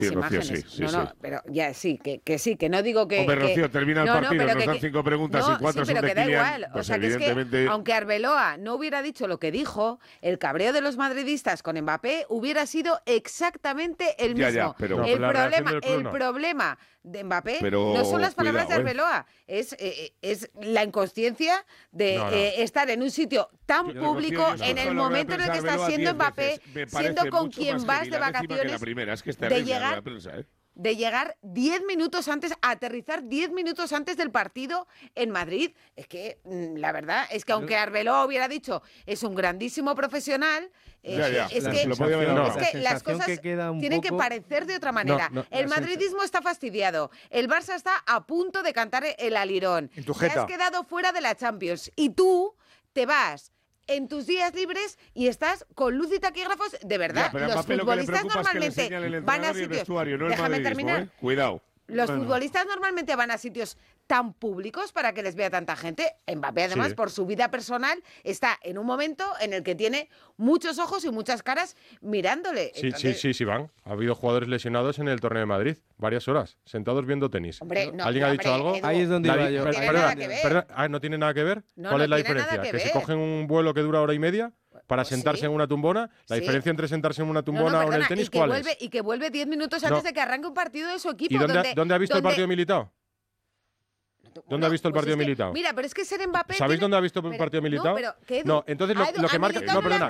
Rocío, imágenes. sí, no, pero ya sí, que no digo que... Hombre, Rocío, termina el partido, nos dan 5 preguntas y 4 sí, son pero de que da Kylian, igual. pues O sea, que evidentemente... es que, aunque Arbeloa no hubiera dicho lo que dijo, el cabreo de los madridistas con Mbappé hubiera sido exactamente el mismo. Ya, pero... No, el problema de Mbappé no son las palabras de Arbeloa, es la inconsciencia de estar en un sitio tan público en el momento en el que está siendo Mbappé, siendo con quien vas de vacaciones, de llegar 10 minutos antes, aterrizar 10 minutos antes del partido en Madrid. Es que la verdad es que aunque Arbeloa hubiera dicho es un grandísimo profesional, es que las cosas tienen que parecer de otra manera. El madridismo está fastidiado, el Barça está a punto de cantar el alirón, te has quedado fuera de la Champions y tú te vas en tus días libres y estás con luz y taquígrafos, de verdad. Los futbolistas normalmente van a sitios... Déjame terminar. Cuidado. Los futbolistas normalmente van a sitios tan públicos para que les vea tanta gente. Mbappé, además, por su vida personal, está en un momento en el que tiene muchos ojos y muchas caras mirándole. Sí, van. Ha habido jugadores lesionados en el torneo de Madrid, varias horas, sentados viendo tenis. Hombre, ¿Alguien ha dicho algo? Edu, ahí es donde iba yo. No tiene nada que ver. ¿No tiene nada que ver? No, ¿Cuál es la tiene diferencia? nada ¿Que ver. se cogen un vuelo que dura hora y media para sentarse en una tumbona? ¿La diferencia entre sentarse en una tumbona o en el tenis cuál es? Y que vuelve 10 minutos antes de que arranque un partido de su equipo. ¿Y dónde ha visto el partido Militao? ¿Dónde ha visto el partido Militao? Mira, pero es que ser Mbappé... ¿Sabéis dónde ha visto el partido Militao? No, entonces lo que marca...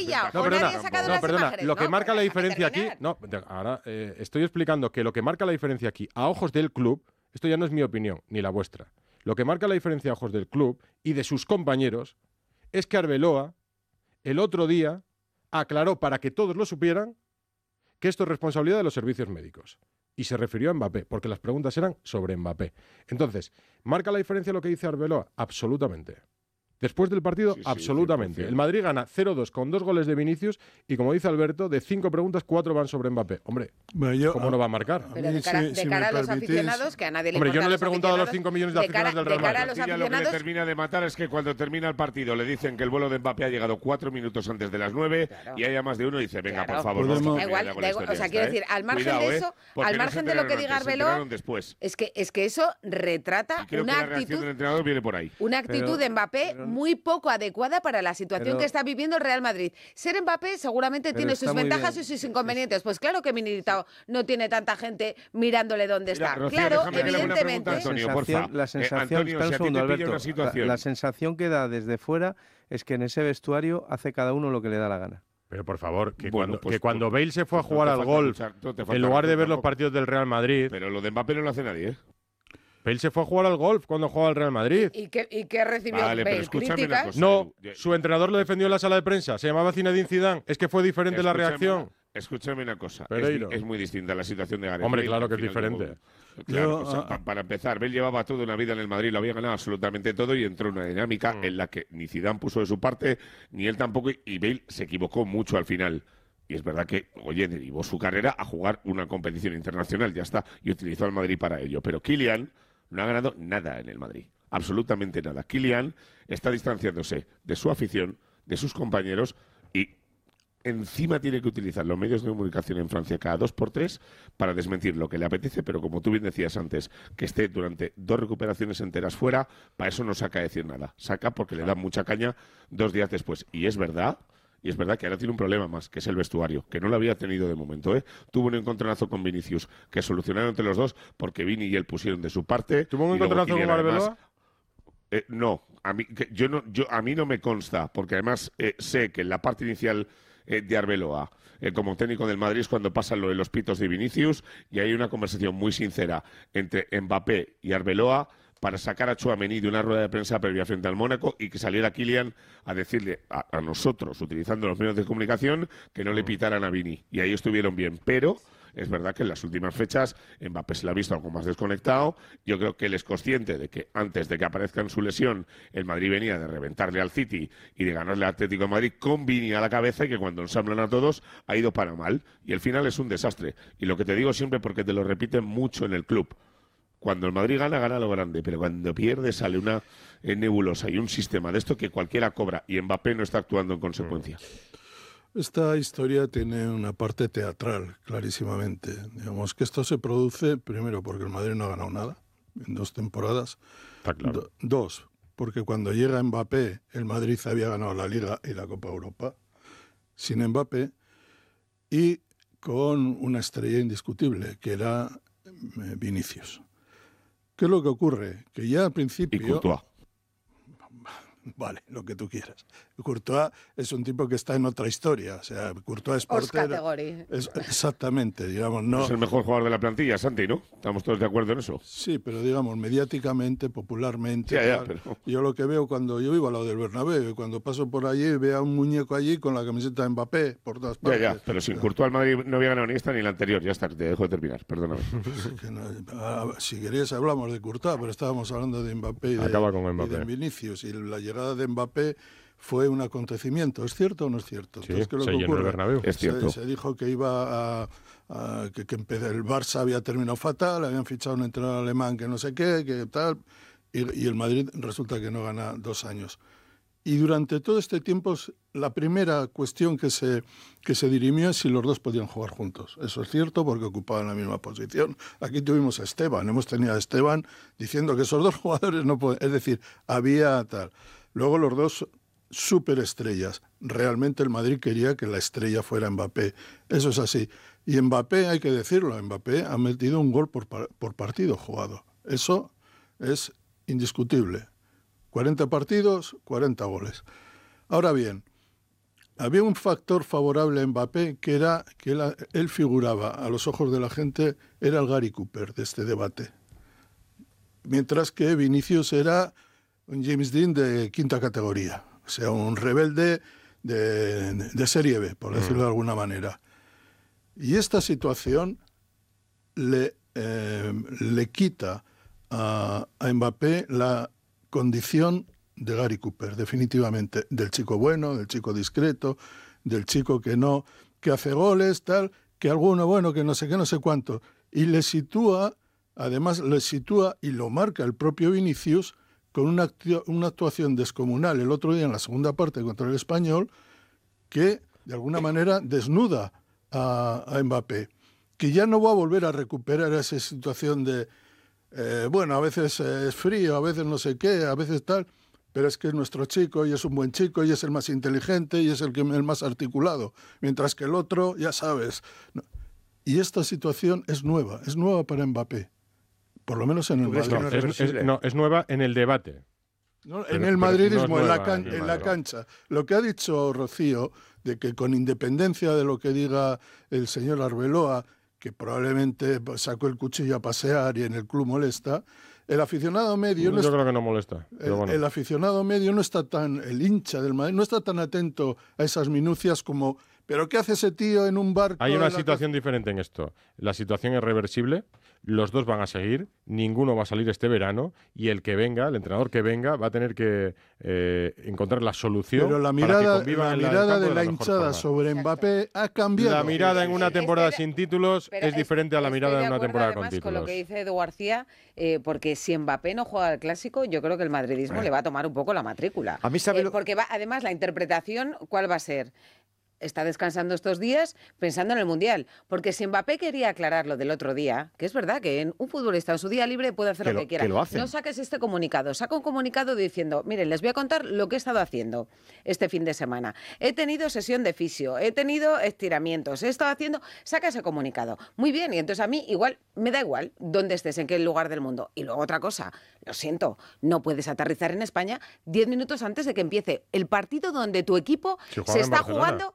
Lo que marca la diferencia aquí... Ahora estoy explicando que lo que marca la diferencia aquí, a ojos del club, esto ya no es mi opinión, ni la vuestra, lo que marca la diferencia a ojos del club y de sus compañeros es que Arbeloa, el otro día, aclaró para que todos lo supieran que esto es responsabilidad de los servicios médicos. Y se refirió a Mbappé, porque las preguntas eran sobre Mbappé. Entonces, ¿marca la diferencia lo que dice Arbeloa? Absolutamente. Después del partido, absolutamente. El Madrid gana 0-2 con 2 goles de Vinicius y, como dice Alberto, de 5 preguntas, 4 van sobre Mbappé. Hombre, ¿cómo no va a marcar? Pero de cara a los aficionados, que a nadie le importa. Hombre, yo no le he preguntado a los 5 millones de aficionados del Real Madrid. Lo que le termina de matar es que cuando termina el partido le dicen que el vuelo de Mbappé ha llegado 4 minutos antes de las 9 y haya más de uno y dice, venga, por favor. Da igual, o sea, quiero decir, al margen de eso, al margen de lo que diga Arbeloa, es que eso retrata una actitud de Mbappé muy poco adecuada para la situación que está viviendo el Real Madrid. Ser Mbappé seguramente tiene sus ventajas y sus inconvenientes. Pues claro que Militao no tiene tanta gente mirándole dónde está. Rocío, claro, evidentemente. La sensación que da desde fuera es que en ese vestuario hace cada uno lo que le da la gana. Pero por favor, cuando Bale se fue a jugar al golf, en lugar de ver los partidos del Real Madrid... Pero lo de Mbappé no lo hace nadie, ¿eh? Bale se fue a jugar al golf cuando jugaba al Real Madrid. ¿Y qué recibió Bale? ¿Críticas? No, su entrenador lo defendió en la sala de prensa. Se llamaba Zinedine Zidane. Es que fue diferente la reacción. Escúchame una cosa. Es muy distinta la situación de Gareth Hombre, Bale, claro que es diferente. Claro, para empezar, Bale llevaba toda una vida en el Madrid, lo había ganado absolutamente todo y entró en una dinámica en la que ni Zidane puso de su parte, ni él tampoco, y Bale se equivocó mucho al final. Y es verdad que, derivó su carrera a jugar una competición internacional, ya está, y utilizó al Madrid para ello. Pero Kylian no ha ganado nada en el Madrid, absolutamente nada. Kylian está distanciándose de su afición, de sus compañeros y encima tiene que utilizar los medios de comunicación en Francia cada 2x3 para desmentir lo que le apetece, pero como tú bien decías antes, que esté durante 2 recuperaciones enteras fuera, para eso no saca a decir nada. Saca porque le da mucha caña 2 días después. Y es verdad que ahora tiene un problema más, que es el vestuario, que no lo había tenido de momento, ¿eh? Tuvo un encontronazo con Vinicius, que solucionaron entre los dos, porque Vini y él pusieron de su parte. ¿Tuvo un encontronazo con Arbeloa? No, a mí no me consta, porque además sé que en la parte inicial de Arbeloa, como técnico del Madrid, es cuando pasan lo de los pitos de Vinicius, y hay una conversación muy sincera entre Mbappé y Arbeloa, para sacar a Tchouaméni de una rueda de prensa previa frente al Mónaco y que saliera Kylian a decirle a nosotros, utilizando los medios de comunicación, que no le pitaran a Vini. Y ahí estuvieron bien, pero es verdad que en las últimas fechas Mbappé se la ha visto algo más desconectado. Yo creo que él es consciente de que antes de que aparezca en su lesión, el Madrid venía de reventarle al City y de ganarle al Atlético de Madrid con Vini a la cabeza, y que cuando ensamblan a todos ha ido para mal. Y el final es un desastre. Y lo que te digo siempre, porque te lo repiten mucho en el club, cuando el Madrid gana, gana lo grande, pero cuando pierde sale una nebulosa y un sistema de esto que cualquiera cobra, y Mbappé no está actuando en consecuencia. Esta historia tiene una parte teatral, clarísimamente. Digamos que esto se produce, primero, porque el Madrid no ha ganado nada en 2 temporadas. Está claro. 2, porque cuando llega Mbappé, el Madrid había ganado la Liga y la Copa Europa sin Mbappé, y con una estrella indiscutible, que era Vinicius. ¿Qué es lo que ocurre? Que ya al principio... Y Courtois. Vale, lo que tú quieras. Courtois es un tipo que está en otra historia. O sea, Courtois es portero. Exactamente, digamos. No... Es el mejor jugador de la plantilla, Santi, ¿no? ¿Estamos todos de acuerdo en eso? Sí, pero digamos, mediáticamente, popularmente... pero... Yo lo que veo cuando yo vivo al lado del Bernabéu, y cuando paso por allí, veo a un muñeco allí con la camiseta de Mbappé por todas partes. Pero sin Courtois el Madrid no había ganado ni esta ni la anterior. Ya está, te dejo de terminar, perdóname. Si querías hablamos de Courtois, pero estábamos hablando de Mbappé y de Vinicius, y la llegada de Mbappé fue un acontecimiento. ¿Es cierto o no es cierto? Sí, entonces, se llenó el Bernabéu. Es cierto. Se dijo que iba que el Barça había terminado fatal, habían fichado un entrenador alemán que no sé qué, que tal, y el Madrid resulta que no gana 2 años. Y durante todo este tiempo, la primera cuestión que se dirimió es si los dos podían jugar juntos. Eso es cierto, porque ocupaban la misma posición. Aquí tuvimos a Esteban, hemos tenido a Esteban diciendo que esos 2 jugadores no pueden... Es decir, había tal... Luego los 2 superestrellas. Realmente el Madrid quería que la estrella fuera Mbappé. Eso es así. Y Mbappé, hay que decirlo, Mbappé ha metido un gol por partido jugado. Eso es indiscutible. 40 partidos, 40 goles. Ahora bien, había un factor favorable a Mbappé que era que él figuraba a los ojos de la gente, era el Gary Cooper de este debate. Mientras que Vinicius era un James Dean de 5ª categoría, o sea, un rebelde de Serie B, por decirlo de alguna manera. Y esta situación le quita a Mbappé la condición de Gary Cooper, definitivamente, del chico bueno, del chico discreto, del chico que hace goles, tal, que alguno bueno, que no sé qué, no sé cuánto. Y además le sitúa y lo marca el propio Vinicius con una actuación descomunal el otro día en la segunda parte contra el Español, que de alguna manera desnuda a Mbappé, que ya no va a volver a recuperar esa situación de, a veces es frío, a veces no sé qué, a veces tal, pero es que es nuestro chico y es un buen chico y es el más inteligente y es el más articulado, mientras que el otro, ya sabes. No. Y esta situación es nueva para Mbappé. Por lo menos en el Madrid. Es nueva en el debate. No, en el madridismo, en la cancha. Lo que ha dicho Rocío, de que con independencia de lo que diga el señor Arbeloa, que probablemente sacó el cuchillo a pasear y en el club molesta, el aficionado medio... Yo creo que no molesta. El aficionado medio no está el hincha del Madrid, no está tan atento a esas minucias como... ¿Pero qué hace ese tío en un barco? Hay una situación diferente en esto. La situación es reversible, los 2 van a seguir, ninguno va a salir este verano y el que venga, el entrenador que venga, va a tener que encontrar la solución. Pero la mirada de la hinchada sobre Mbappé ha cambiado. La mirada en una temporada sin títulos es diferente a la mirada en una temporada con títulos. Con lo que dice Edu García, porque si Mbappé no juega el Clásico, yo creo que el madridismo le va a tomar un poco la matrícula. A mí porque además la interpretación, ¿cuál va a ser? Está descansando estos días pensando en el Mundial. Porque si Mbappé quería aclarar lo del otro día, que es verdad que un futbolista en su día libre puede hacer lo que quiera. No saques este comunicado. Saca un comunicado diciendo, miren, les voy a contar lo que he estado haciendo este fin de semana. He tenido sesión de fisio, he tenido estiramientos, he estado haciendo... Saca ese comunicado. Muy bien, y entonces a mí igual, me da igual dónde estés, en qué lugar del mundo. Y luego otra cosa, lo siento, no puedes aterrizar en España 10 minutos antes de que empiece el partido donde tu equipo se está jugando...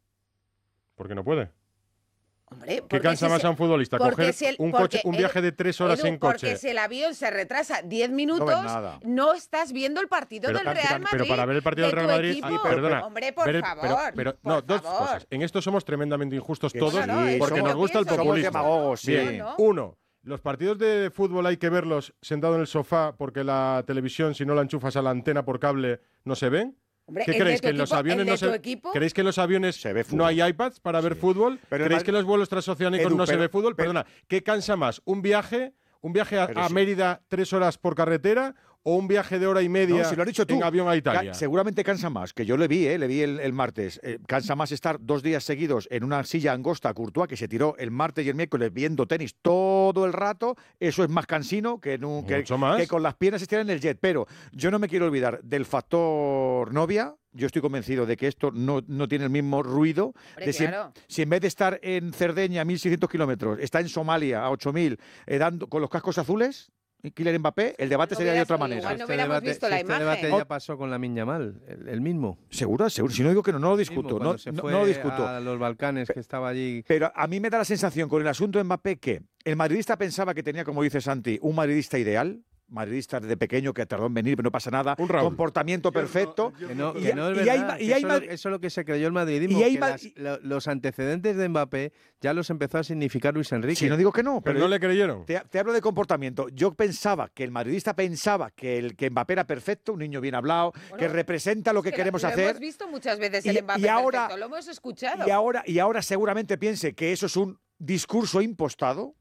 ¿Por qué no puede? Hombre, ¿qué cansa más a un futbolista? ¿Coger un viaje de 3 horas en coche? Porque si el avión se retrasa 10 minutos, no estás viendo el partido del Real Madrid. Pero para ver el partido del Real Madrid... perdona. Hombre, por favor. Dos cosas. En esto somos tremendamente injustos todos porque nos gusta el populismo. Somos demagogos, sí. Bien. Uno, los partidos de fútbol hay que verlos sentado en el sofá porque la televisión, si no la enchufas a la antena por cable, no se ven. Hombre, ¿Qué creéis? ¿Que en los aviones ¿Creéis que en los aviones no hay iPads para ver fútbol? ¿Creéis que en los vuelos transoceánicos no se ve fútbol? Perdona, ¿qué cansa más? ¿Un viaje a Mérida 3 horas por carretera o un viaje de hora y media si lo has dicho tú, en avión a Italia. Seguramente cansa más, que yo le vi el martes. Cansa más estar 2 días seguidos en una silla angosta a Courtois, que se tiró el martes y el miércoles viendo tenis todo el rato. Eso es más cansino que con las piernas estirar en el jet. Pero yo no me quiero olvidar del factor novia. Yo estoy convencido de que esto no tiene el mismo ruido. Hombre, claro. Si en vez de estar en Cerdeña a 1.600 kilómetros, está en Somalia a 8.000, con los cascos azules, Kylian Mbappé, el debate sería de otra manera. Igual no hubiéramos visto la imagen. Este debate ya pasó con Lamine Yamal, el mismo. Seguro. Si no digo que no lo discuto. No lo discuto. A los Balcanes, que estaba allí. Pero a mí me da la sensación con el asunto de Mbappé que el madridista pensaba que tenía, como dice Santi, un madridista ideal. Madridista de pequeño que tardó en venir, pero no pasa nada. Comportamiento perfecto. No es verdad. Eso es lo que se creyó el madridismo. Los antecedentes de Mbappé ya los empezó a significar Luis Enrique. Si no digo que no. Pero no le creyeron. Te hablo de comportamiento. Yo pensaba que el madridista pensaba que Mbappé era perfecto, un niño bien hablado, que representa lo que queremos hacer. Lo hemos visto muchas veces el Mbappé perfecto, lo hemos escuchado. Y ahora seguramente piense que eso es un discurso impostado.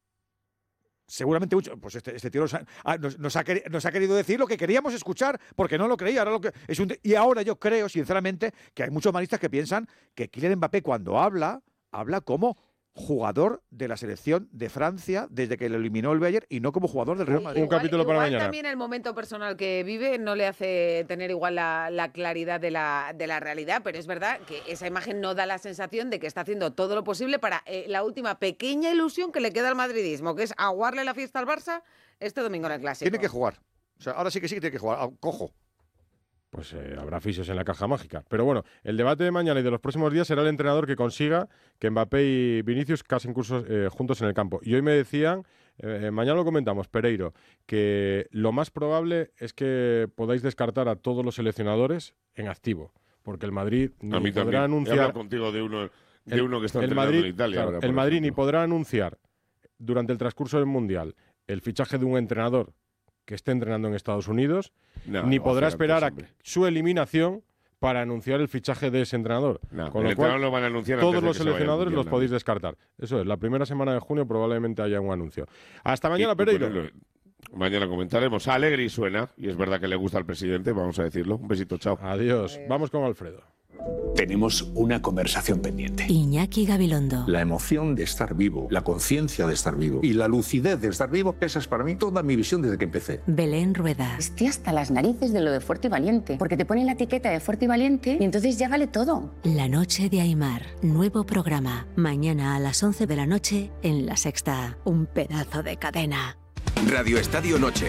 Seguramente mucho, pues este tío nos ha querido decir lo que queríamos escuchar porque no lo creía. Y ahora yo creo, sinceramente, que hay muchos madridistas que piensan que Kylian Mbappé cuando habla como jugador de la selección de Francia desde que lo eliminó el Bayern y no como jugador del Real Madrid. Un capítulo para mañana. También el momento personal que vive no le hace tener igual la claridad de la realidad, pero es verdad que esa imagen no da la sensación de que está haciendo todo lo posible para la última pequeña ilusión que le queda al madridismo, que es aguarle la fiesta al Barça este domingo en el Clásico. Tiene que jugar. O sea, ahora sí que tiene que jugar. Cojo. Pues habrá fisios en la caja mágica. Pero bueno, el debate de mañana y de los próximos días será el entrenador que consiga que Mbappé y Vinicius casen cursos juntos en el campo. Y hoy me decían, mañana lo comentamos, Pereiro, que lo más probable es que podáis descartar a todos los seleccionadores en activo. Porque el Madrid ni podrá anunciar... hablar contigo de uno que está entrenando en Italia. Claro, ahora, el Madrid ni podrá anunciar durante el transcurso del Mundial el fichaje de un entrenador que esté entrenando en Estados Unidos, ni podrá esperar a su eliminación para anunciar el fichaje de ese entrenador. Con lo cual, lo van a anunciar todos los seleccionadores los podéis descartar. Eso es, la primera semana de junio probablemente haya un anuncio. Hasta mañana, Pereiro. Mañana comentaremos. Alegri suena, y es verdad que le gusta al presidente, vamos a decirlo. Un besito, chao. Adiós. Vamos con Alfredo. Tenemos una conversación pendiente. Iñaki Gabilondo. La emoción de estar vivo, la conciencia de estar vivo y la lucidez de estar vivo, esa es para mí toda mi visión desde que empecé. Belén Rueda. Estoy hasta las narices de lo de fuerte y valiente, porque te ponen la etiqueta de fuerte y valiente y entonces ya vale todo. La noche de Aimar. Nuevo programa. Mañana a las 11 de la noche en La Sexta. Un pedazo de cadena. Radio Estadio Noche.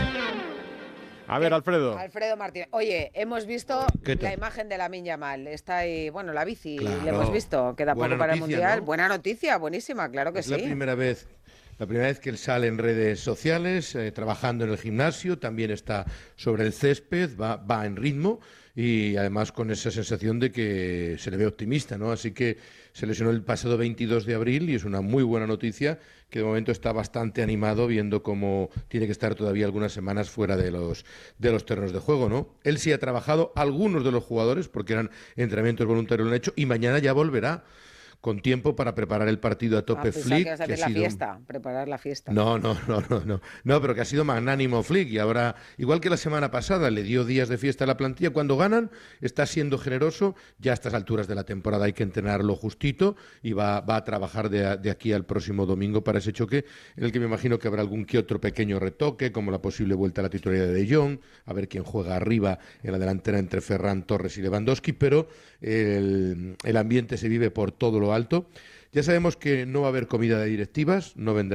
A ver, Alfredo. Alfredo Martínez. Oye, hemos visto la imagen de Lamine Yamal. Está ahí, bueno, la bici, claro. Le hemos visto. Queda poco para el Mundial. ¿No? Buena noticia, buenísima, claro que sí. La primera vez que él sale en redes sociales, trabajando en el gimnasio, también está sobre el césped, va en ritmo y además con esa sensación de que se le ve optimista, ¿no? Así que se lesionó el pasado 22 de abril y es una muy buena noticia que de momento está bastante animado viendo cómo tiene que estar todavía algunas semanas fuera de los terrenos de juego, ¿no? Él sí ha trabajado, algunos de los jugadores, porque eran entrenamientos voluntarios, lo han hecho, y mañana ya volverá con tiempo para preparar el partido a tope. Flick, que ha sido preparar la fiesta. No, pero que ha sido magnánimo Flick y ahora, igual que la semana pasada, le dio días de fiesta a la plantilla. Cuando ganan, está siendo generoso. Ya a estas alturas de la temporada hay que entrenarlo justito y va a trabajar de aquí al próximo domingo para ese choque, en el que me imagino que habrá algún que otro pequeño retoque, como la posible vuelta a la titularidad de Jong, a ver quién juega arriba en la delantera entre Ferran Torres y Lewandowski, pero el ambiente se vive por todo lo alto. Ya sabemos que no va a haber comida de directivas, no vendrá